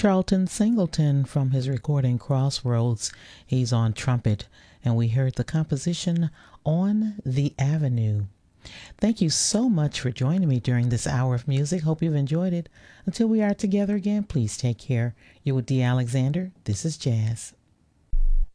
Charlton Singleton from his recording Crossroads. He's on trumpet, and we heard the composition On the Avenue. Thank you so much for joining me during this hour of music. Hope you've enjoyed it. Until we are together again, please take care. You're with Dee Alexander. This is Jazz.